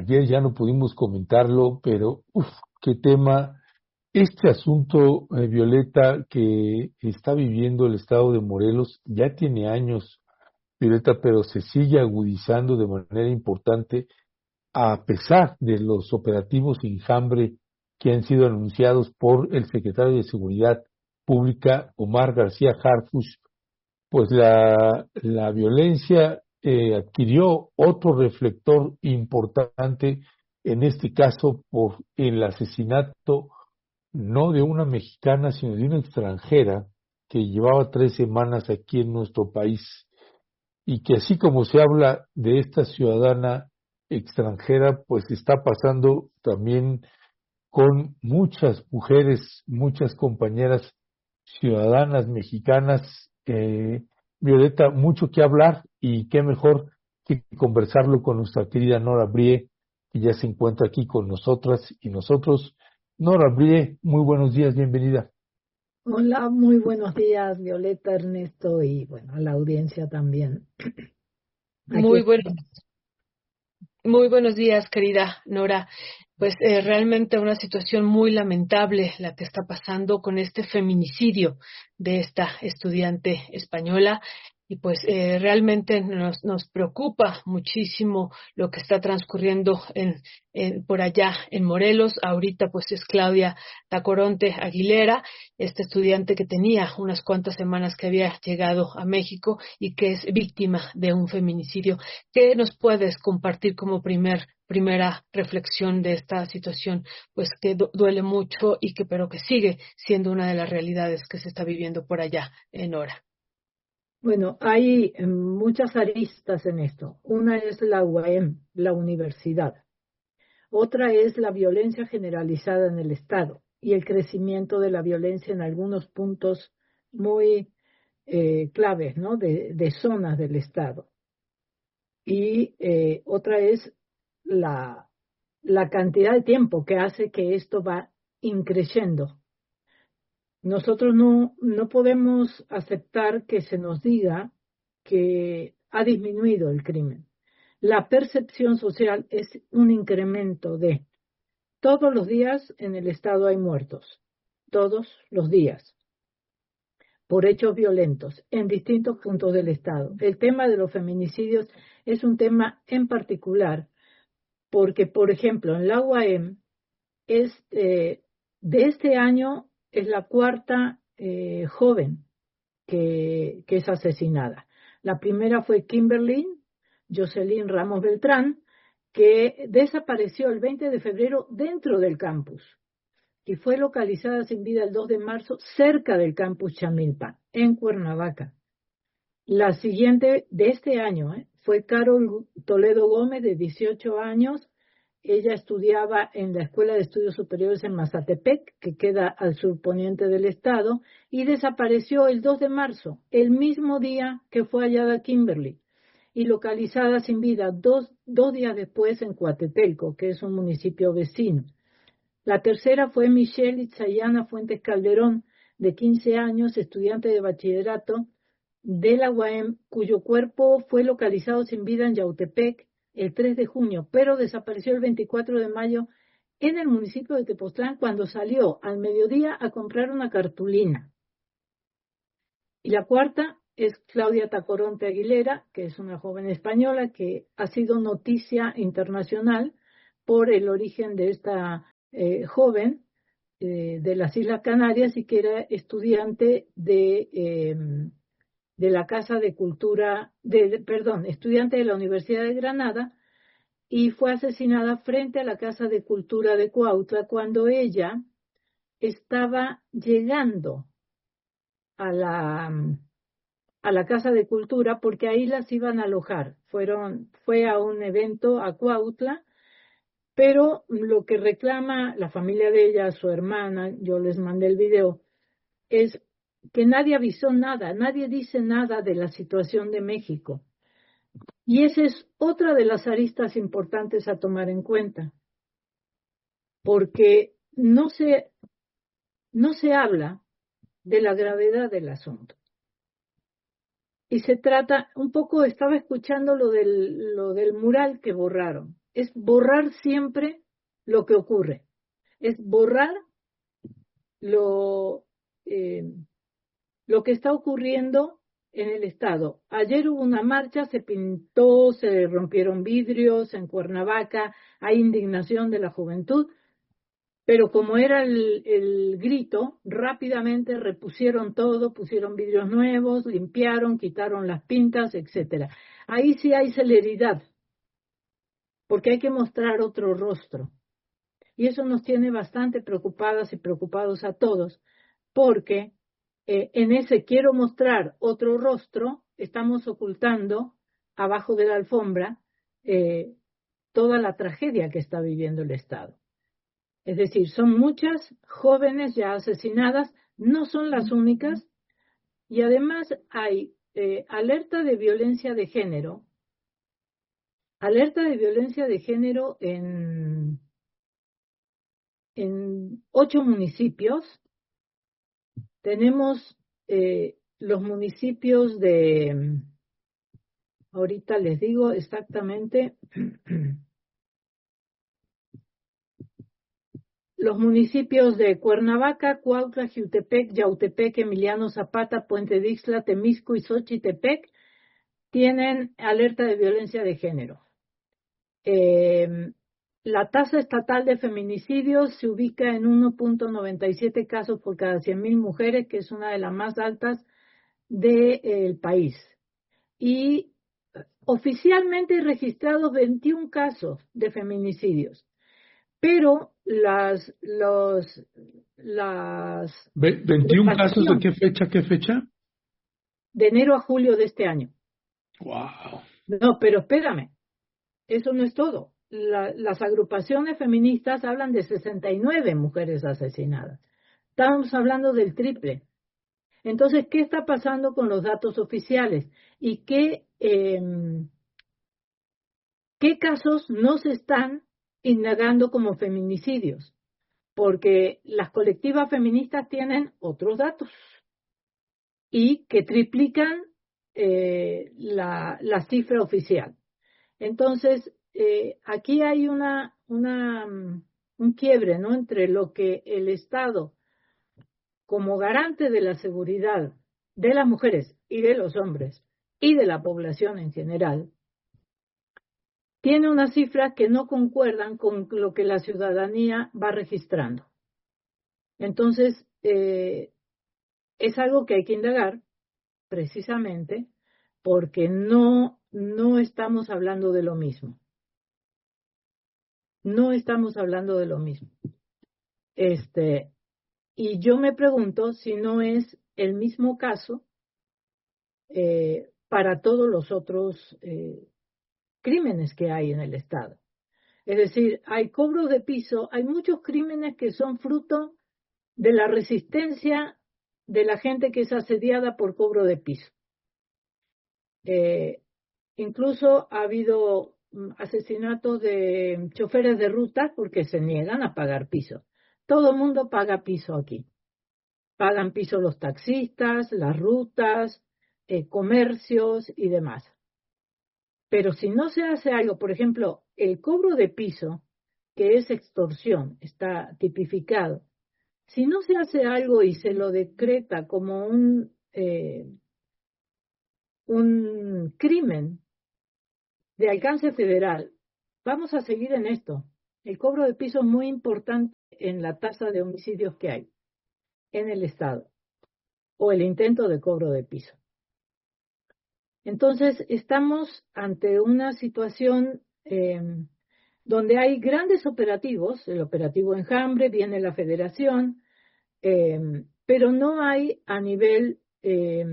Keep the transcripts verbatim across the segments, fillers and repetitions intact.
ayer ya no pudimos comentarlo, pero uf, qué tema. Este asunto, eh, Violeta, que está viviendo el estado de Morelos, ya tiene años, Violeta, pero se sigue agudizando de manera importante a pesar de los operativos Enjambre que han sido anunciados por el secretario de Seguridad Pública, Omar García Harfuch. Pues la, la violencia eh, adquirió otro reflector importante, en este caso por el asesinato no de una mexicana, sino de una extranjera que llevaba tres semanas aquí en nuestro país y que así como se habla de esta ciudadana extranjera, pues está pasando también con muchas mujeres, muchas compañeras ciudadanas mexicanas. eh, Violeta, mucho que hablar y qué mejor que conversarlo con nuestra querida Nora Brie, que ya se encuentra aquí con nosotras y nosotros. Nora Brie, muy buenos días, bienvenida. Hola, muy buenos días, Violeta, Ernesto y bueno, a la audiencia también. Aquí Muy buenos, estamos. muy buenos días, querida Nora. Pues eh, realmente una situación muy lamentable la que está pasando con este feminicidio de esta estudiante española. Y pues eh, realmente nos, nos preocupa muchísimo lo que está transcurriendo en, en- por allá en Morelos. Ahorita pues es Claudia Tacoronte Aguilera, esta estudiante que tenía unas cuantas semanas que había llegado a México y que es víctima de un feminicidio. ¿Qué nos puedes compartir como primer primera reflexión de esta situación, pues que du- duele mucho y que pero que sigue siendo una de las realidades que se está viviendo por allá en Nora? Bueno, hay eh, muchas aristas en esto. Una es la U A M, la universidad. Otra es la violencia generalizada en el Estado y el crecimiento de la violencia en algunos puntos muy eh, claves, ¿no? De, de zonas del Estado. Y eh, otra es la, la cantidad de tiempo que hace que esto va increciendo. Nosotros no, no podemos aceptar que se nos diga que ha disminuido el crimen. La percepción social es un incremento de todos los días en el Estado hay muertos, todos los días, por hechos violentos en distintos puntos del Estado. El tema de los feminicidios es un tema en particular porque, por ejemplo, en la U A M es, eh, de este año es la cuarta eh, joven que, que es asesinada. La primera fue Kimberly Jocelyn Ramos Beltrán, que desapareció el veinte de febrero dentro del campus y fue localizada sin vida el dos de marzo cerca del campus Chamilpa, en Cuernavaca. La siguiente de este año ¿eh? fue Carol Toledo Gómez, de dieciocho años. Ella estudiaba en la Escuela de Estudios Superiores en Mazatepec, que queda al surponiente del estado, y desapareció el dos de marzo, el mismo día que fue hallada Kimberly, y localizada sin vida dos, dos días después en Coatetelco, que es un municipio vecino. La tercera fue Michelle Itzayana Fuentes Calderón, de quince años, estudiante de bachillerato de la U A M, cuyo cuerpo fue localizado sin vida en Yautepec el tres de junio, pero desapareció el veinticuatro de mayo en el municipio de Tepoztlán cuando salió al mediodía a comprar una cartulina. Y la cuarta es Claudia Tacoronte Aguilera, que es una joven española que ha sido noticia internacional por el origen de esta eh, joven eh, de las Islas Canarias y que era estudiante de, eh, de la Casa de Cultura, de, perdón, estudiante de la Universidad de Granada y fue asesinada frente a la Casa de Cultura de Cuautla cuando ella estaba llegando a la, a la Casa de Cultura porque ahí las iban a alojar. Fueron, fue a un evento a Cuautla, pero lo que reclama la familia de ella, su hermana, yo les mandé el video, es que nadie avisó nada, nadie dice nada de la situación de México. Y esa es otra de las aristas importantes a tomar en cuenta, porque no se, no se habla de la gravedad del asunto. Y se trata, un poco estaba escuchando lo del, lo del mural que borraron. es borrar siempre lo que ocurre, es borrar lo, eh, lo que está ocurriendo en el Estado. Ayer hubo una marcha, se pintó, se rompieron vidrios en Cuernavaca, hay indignación de la juventud, pero como era el, el grito, rápidamente repusieron todo, pusieron vidrios nuevos, limpiaron, quitaron las pintas, etcétera. Ahí sí hay celeridad, porque hay que mostrar otro rostro. Y eso nos tiene bastante preocupadas y preocupados a todos, porque eh, en ese quiero mostrar otro rostro, estamos ocultando abajo de la alfombra eh, toda la tragedia que está viviendo el Estado. Es decir, son muchas jóvenes ya asesinadas, no son las únicas, y además hay eh, alerta de violencia de género, alerta de violencia de género en, en ocho municipios. Tenemos eh, los municipios de, ahorita les digo exactamente, los municipios de Cuernavaca, Cuautla, Jiutepec, Yautepec, Emiliano Zapata, Puente de Ixtla, Temisco y Xochitepec tienen alerta de violencia de género. Eh, la tasa estatal de feminicidios se ubica en uno punto noventa y siete casos por cada cien mil mujeres, que es una de las más altas del eh, país. Y oficialmente registrados veintiún casos de feminicidios. Pero las, los, las... ¿veintiún casos de qué fecha, qué fecha? De enero a julio de este año. Wow. No, pero espérame, eso no es todo. La, las agrupaciones feministas hablan de sesenta y nueve mujeres asesinadas. Estamos hablando del triple. Entonces, ¿qué está pasando con los datos oficiales? ¿Y qué, eh, qué casos no se están indagando como feminicidios? Porque las colectivas feministas tienen otros datos y que triplican eh, la, la cifra oficial. Entonces, eh, aquí hay una, una, un quiebre, ¿no?, entre lo que el Estado, como garante de la seguridad de las mujeres y de los hombres y de la población en general, tiene unas cifras que no concuerdan con lo que la ciudadanía va registrando. Entonces, eh, es algo que hay que indagar, precisamente, porque no, no estamos hablando de lo mismo. No estamos hablando de lo mismo. Este, y yo me pregunto si no es el mismo caso eh, para todos los otros eh, crímenes que hay en el Estado. Es decir, hay cobros de piso, hay muchos crímenes que son fruto de la resistencia de la gente que es asediada por cobro de piso. Eh, incluso ha habido asesinatos de choferes de ruta porque se niegan a pagar piso. Todo el mundo paga piso aquí. Pagan piso los taxistas, las rutas, eh, comercios y demás. Pero si no se hace algo, por ejemplo, el cobro de piso, que es extorsión, está tipificado. Si no se hace algo y se lo decreta como un, eh, un crimen de alcance federal, vamos a seguir en esto. El cobro de piso es muy importante en la tasa de homicidios que hay en el Estado, o el intento de cobro de piso. Entonces, estamos ante una situación eh, donde hay grandes operativos, el operativo Enjambre, viene la Federación, eh, pero no hay a nivel, eh,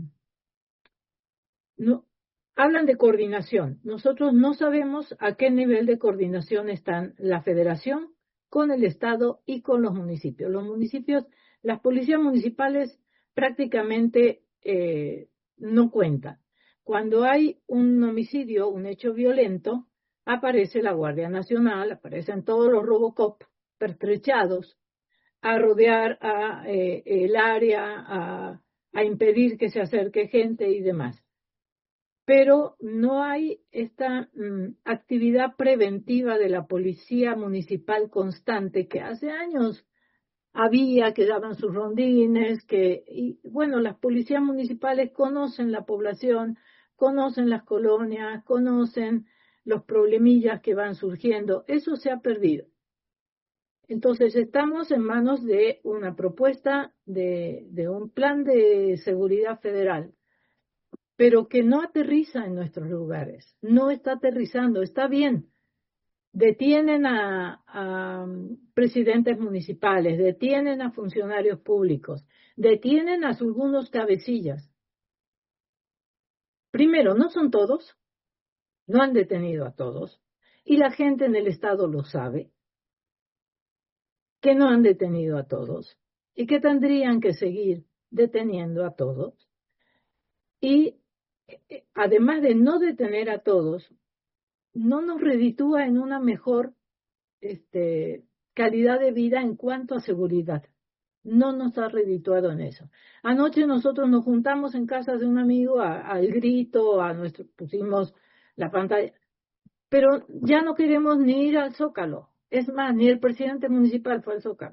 no, hablan de coordinación. Nosotros no sabemos a qué nivel de coordinación están la Federación con el Estado y con los municipios. Los municipios, las policías municipales prácticamente eh, no cuentan. Cuando hay un homicidio, un hecho violento, aparece la Guardia Nacional, aparecen todos los Robocop pertrechados a rodear a, eh, el área, a, a impedir que se acerque gente y demás. pero no hay esta mm, actividad preventiva de la policía municipal constante que hace años había, que daban sus rondines, que, y bueno, las policías municipales conocen la población, conocen las colonias, conocen los problemillas que van surgiendo. Eso se ha perdido. Entonces, estamos en manos de una propuesta de, de un plan de seguridad federal, pero que no aterriza en nuestros lugares, no está aterrizando, está bien. Detienen a, a presidentes municipales, detienen a funcionarios públicos, detienen a algunos cabecillas. Primero, no son todos, no han detenido a todos, y la gente en el Estado lo sabe, que no han detenido a todos y que tendrían que seguir deteniendo a todos. Y eh, además de no detener a todos, no nos reditúa en una mejor este, calidad de vida en cuanto a seguridad. No nos ha redituado en eso. Anoche nosotros nos juntamos en casa de un amigo a- al grito, a nuestro, pusimos la pantalla, pero ya no queremos ni ir al Zócalo. Es más, ni el presidente municipal fue al Zócalo.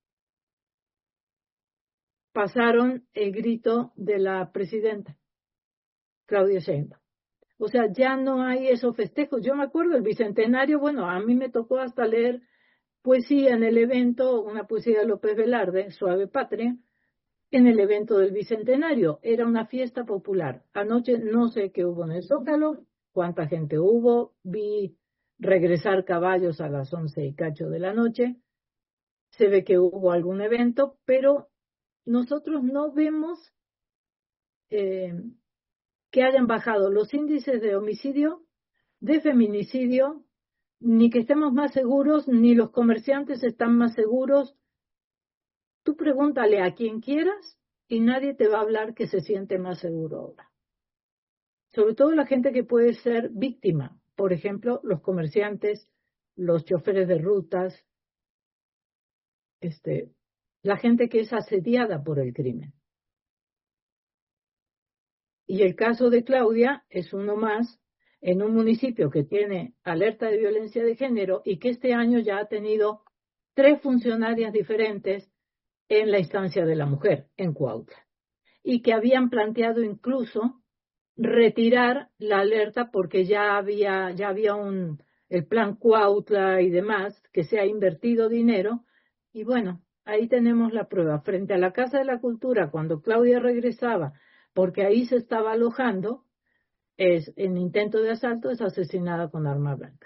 Pasaron el grito de la presidenta, Claudia Sheinbaum. O sea, ya no hay esos festejos. Yo me acuerdo el bicentenario, bueno, a mí me tocó hasta leer poesía en el evento, una poesía de López Velarde, Suave Patria, en el evento del bicentenario. Era una fiesta popular. Anoche no sé qué hubo en el Zócalo, cuánta gente hubo, vi regresar caballos a las once y cacho de la noche, se ve que hubo algún evento, pero nosotros no vemos eh, que hayan bajado los índices de homicidio, de feminicidio, ni que estemos más seguros, ni los comerciantes están más seguros. Tú pregúntale a quien quieras y nadie te va a hablar que se siente más seguro ahora. Sobre todo la gente que puede ser víctima, por ejemplo, los comerciantes, los choferes de rutas, este, la gente que es asediada por el crimen. Y el caso de Claudia es uno más en un municipio que tiene alerta de violencia de género y que este año ya ha tenido tres funcionarias diferentes en la instancia de la mujer, en Cuautla, y que habían planteado incluso retirar la alerta porque ya había, ya había un, el plan Cuautla y demás, que se ha invertido dinero, y bueno, ahí tenemos la prueba. Frente a la Casa de la Cultura, cuando Claudia regresaba, porque ahí se estaba alojando, es en intento de asalto, es asesinada con arma blanca.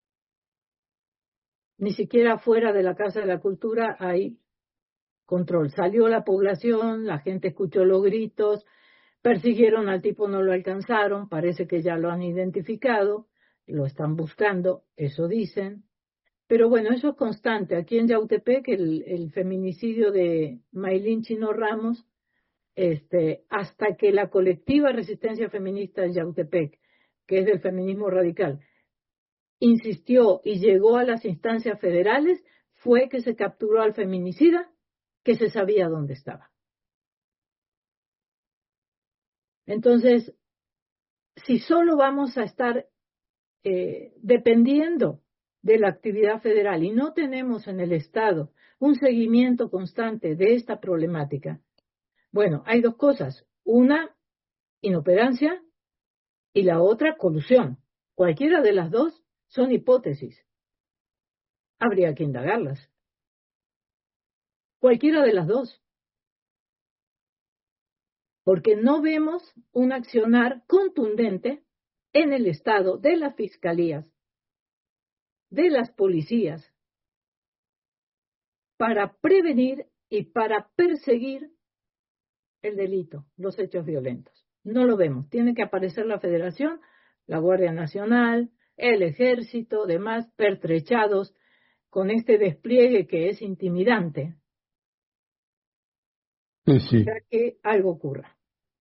Ni siquiera fuera de la Casa de la Cultura hay control. Salió la población, la gente escuchó los gritos, persiguieron al tipo, no lo alcanzaron, parece que ya lo han identificado, lo están buscando, eso dicen. Pero bueno, eso es constante. Aquí en Yautepec, el, el feminicidio de Maylin Chino Ramos, este, hasta que la colectiva Resistencia Feminista de Yautepec, que es del feminismo radical, insistió y llegó a las instancias federales, fue que se capturó al feminicida, que se sabía dónde estaba. Entonces, si solo vamos a estar eh, dependiendo de la actividad federal y no tenemos en el Estado un seguimiento constante de esta problemática, bueno, hay dos cosas. Una, inoperancia, y la otra, colusión. Cualquiera de las dos son hipótesis. Habría que indagarlas. Cualquiera de las dos. Porque no vemos un accionar contundente en el Estado, de las fiscalías, de las policías, para prevenir y para perseguir el delito, los hechos violentos. No lo vemos. Tiene que aparecer la Federación, la Guardia Nacional, el Ejército, demás pertrechados con este despliegue que es intimidante, Sí, sí. para que algo ocurra.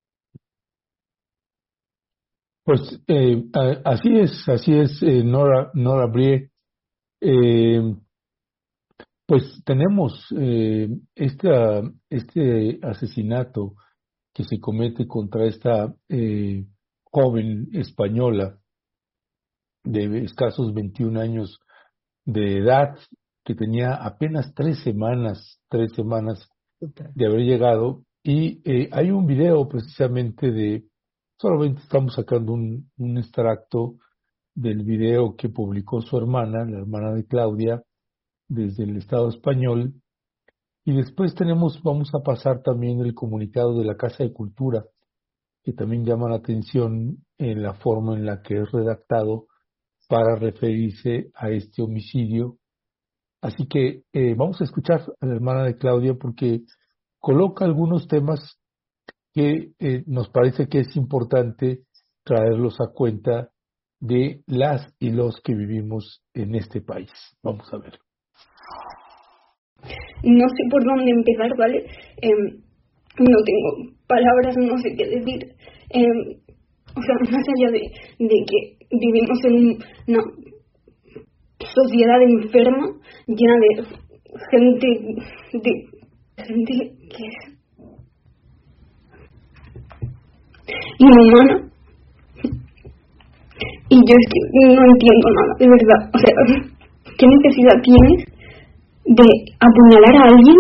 Pues eh, a- así es, así es, eh, Nora, Nora Brie. Eh, pues tenemos eh, esta, este asesinato que se comete contra esta eh, joven española de escasos veintiún años de edad, que tenía apenas tres semanas, tres semanas de haber llegado, y eh, hay un video precisamente de, solamente estamos sacando un, un extracto del video que publicó su hermana, la hermana de Claudia, desde el Estado español, y después tenemos, vamos a pasar también el comunicado de la Casa de Cultura, que también llama la atención en la forma en la que es redactado para referirse a este homicidio. Así que eh, vamos a escuchar a la hermana de Claudia porque coloca algunos temas que eh, nos parece que es importante traerlos a cuenta de las y los que vivimos en este país. Vamos a ver. No sé por dónde empezar, ¿vale? Eh, no tengo palabras, no sé qué decir. Eh, o sea, más allá de, de que vivimos en una sociedad enferma, llena de gente, de gente que es inhumana. Y yo es que no entiendo nada, de verdad. O sea, ¿qué necesidad tienes de apuñalar a alguien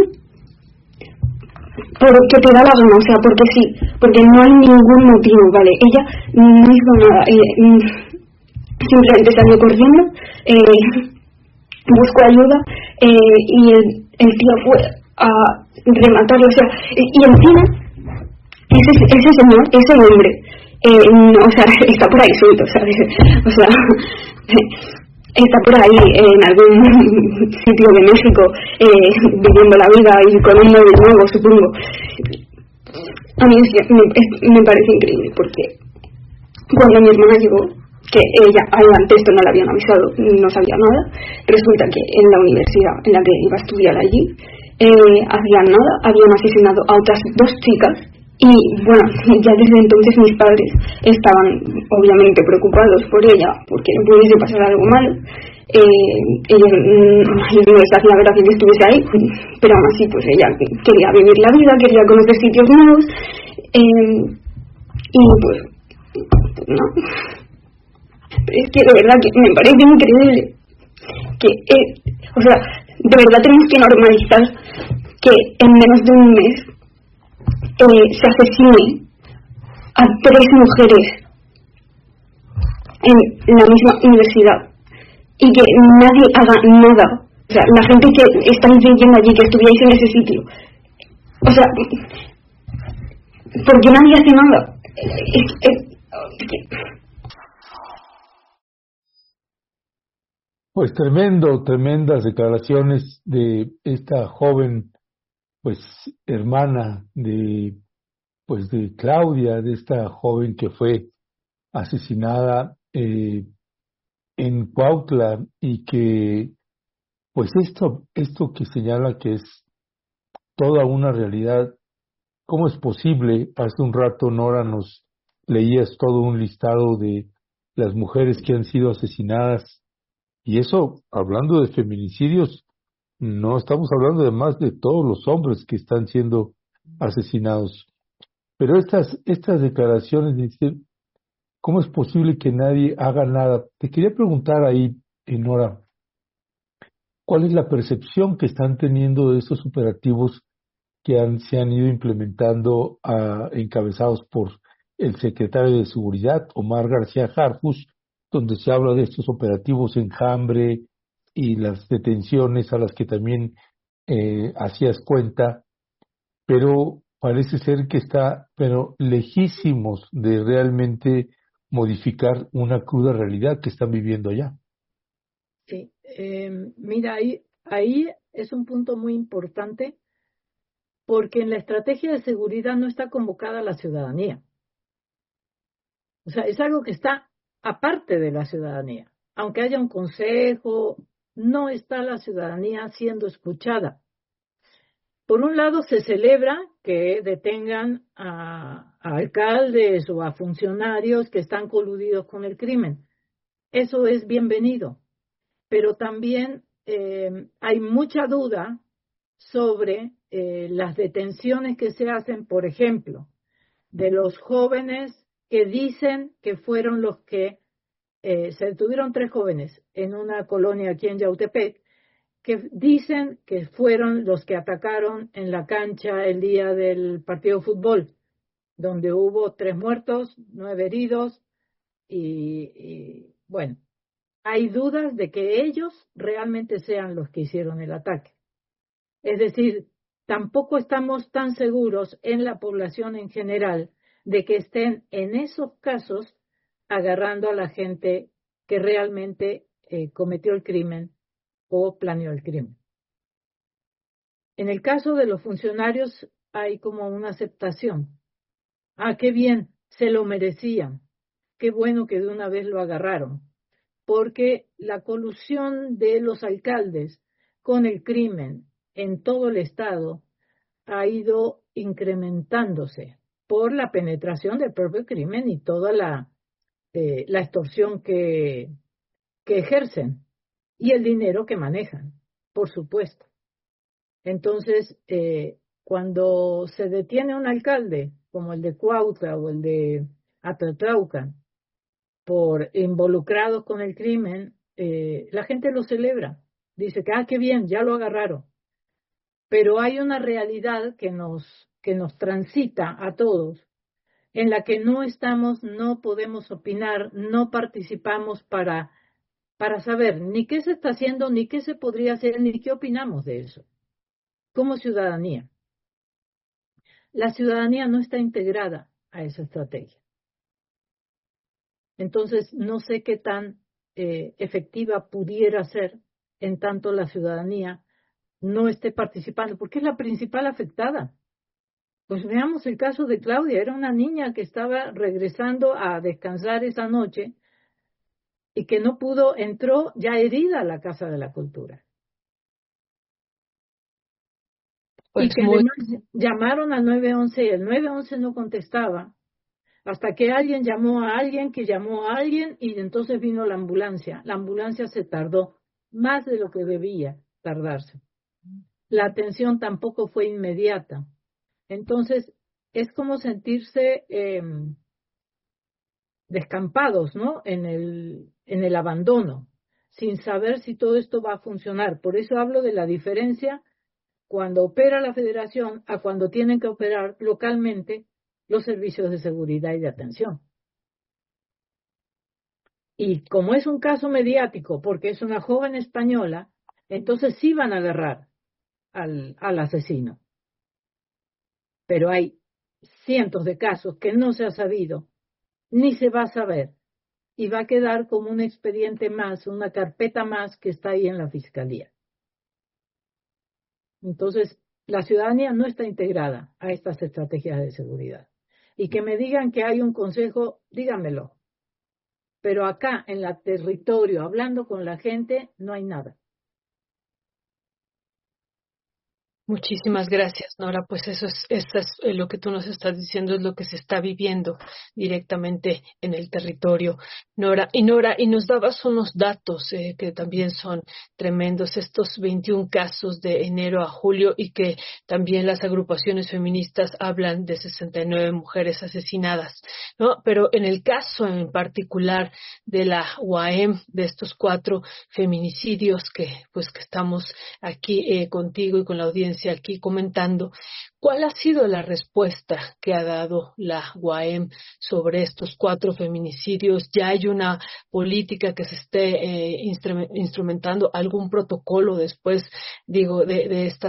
porque te da la gana? O sea, porque sí, porque no hay ningún motivo, ¿vale? Ella no hizo nada, eh, simplemente salió corriendo, eh, buscó ayuda, eh, y el, el tío fue a rematarlo, o sea, y, y encima ese, ese señor, ese hombre, eh, no, o sea, está por ahí suelto, ¿sabes? O sea, está por ahí en algún sitio de México, eh, viviendo la vida y con un móvil nuevo, supongo. A mí es que me, es, me parece increíble, porque cuando mi hermana llegó, que ella antes esto no le habían avisado, no sabía nada, resulta que en la universidad en la que iba a estudiar allí, eh, hacían nada, habían asesinado a otras dos chicas. Y bueno, ya desde entonces mis padres estaban obviamente preocupados por ella, porque no pudiese pasar algo malo. Eh, ellos no les hacía gracia que estuviese ahí, pero aún así pues ella quería vivir la vida, quería conocer sitios nuevos, eh, y pues, pues no. Pero es que de verdad que me parece increíble que, eh, o sea, de verdad tenemos que normalizar que en menos de un mes Eh, se asesine a tres mujeres en la misma universidad y que nadie haga nada. O sea, la gente que estáis viviendo allí, que estuvierais en ese sitio, o sea, ¿por qué nadie hace nada? Es, es, es que... Pues tremendo, tremendas declaraciones de esta joven, pues hermana de pues de Claudia, de esta joven que fue asesinada eh, en Cuautla, y que pues esto esto que señala que es toda una realidad. ¿Cómo es posible? Hace un rato, Nora, nos leías todo un listado de las mujeres que han sido asesinadas, y eso, hablando de feminicidios, no estamos hablando además de todos los hombres que están siendo asesinados. Pero estas, estas declaraciones de decir, ¿cómo es posible que nadie haga nada? Te quería preguntar ahí, Nora, ¿cuál es la percepción que están teniendo de estos operativos que han, se han ido implementando, uh, encabezados por el secretario de Seguridad, Omar García Harfuch, donde se habla de estos operativos Enjambre y las detenciones a las que también eh, hacías cuenta, pero parece ser que está, pero lejísimos de realmente modificar una cruda realidad que están viviendo allá? Sí, eh, mira, ahí, ahí es un punto muy importante, porque en la estrategia de seguridad no está convocada la ciudadanía. O sea, es algo que está aparte de la ciudadanía. Aunque haya un consejo, no está la ciudadanía siendo escuchada. Por un lado, se celebra que detengan a, a alcaldes o a funcionarios que están coludidos con el crimen. Eso es bienvenido. Pero también eh, hay mucha duda sobre eh, las detenciones que se hacen, por ejemplo, de los jóvenes que dicen que fueron los que eh, se detuvieron tres jóvenes en una colonia aquí en Yautepec, que dicen que fueron los que atacaron en la cancha el día del partido de fútbol, donde hubo tres muertos, nueve heridos, y, y bueno, hay dudas de que ellos realmente sean los que hicieron el ataque. Es decir, tampoco estamos tan seguros en la población en general de que estén en esos casos agarrando a la gente que realmente eh, cometió el crimen o planeó el crimen. En el caso de los funcionarios hay como una aceptación. Ah, qué bien, se lo merecían. Qué bueno que de una vez lo agarraron. Porque la colusión de los alcaldes con el crimen en todo el estado ha ido incrementándose por la penetración del propio crimen y toda la, eh, la extorsión que, que ejercen y el dinero que manejan, por supuesto. Entonces, eh, cuando se detiene un alcalde, como el de Cuautla o el de Atatlaucan, por involucrados con el crimen, eh, la gente lo celebra. Dice que, ah, qué bien, ya lo agarraron. Pero hay una realidad que nos, que nos transita a todos, en la que no estamos, no podemos opinar, no participamos para, para saber ni qué se está haciendo, ni qué se podría hacer, ni qué opinamos de eso. Como ciudadanía. La ciudadanía no está integrada a esa estrategia. Entonces, no sé qué tan eh, efectiva pudiera ser en tanto la ciudadanía no esté participando, porque es la principal afectada. Pues veamos el caso de Claudia, era una niña que estaba regresando a descansar esa noche y que no pudo, entró ya herida a la Casa de la Cultura. Pues y que muy... además llamaron al nueve once y el nueve once no contestaba, hasta que alguien llamó a alguien que llamó a alguien y entonces vino la ambulancia. La ambulancia se tardó más de lo que debía tardarse. La atención tampoco fue inmediata. Entonces, es como sentirse eh, descampados, ¿no? En el, en el abandono, sin saber si todo esto va a funcionar. Por eso hablo de la diferencia cuando opera la federación a cuando tienen que operar localmente los servicios de seguridad y de atención. Y como es un caso mediático, porque es una joven española, entonces sí van a agarrar al, al asesino. Pero hay cientos de casos que no se ha sabido, ni se va a saber, y va a quedar como un expediente más, una carpeta más que está ahí en la fiscalía. Entonces, la ciudadanía no está integrada a estas estrategias de seguridad. Y que me digan que hay un consejo, díganmelo. Pero acá, en el territorio, hablando con la gente, no hay nada. Muchísimas gracias, Nora. Pues eso es, eso es eh, lo que tú nos estás diciendo, es lo que se está viviendo directamente en el territorio, Nora. Y Nora, y nos dabas unos datos eh, que también son tremendos, estos veintiún casos de enero a julio y que también las agrupaciones feministas hablan de sesenta y nueve mujeres asesinadas, ¿no? Pero en el caso en particular de la U A M, de estos cuatro feminicidios que pues que estamos aquí eh, contigo y con la audiencia aquí comentando, ¿cuál ha sido la respuesta que ha dado la U A M sobre estos cuatro feminicidios? ¿Ya hay una política que se esté eh, instrumentando, algún protocolo después, digo, de, de esta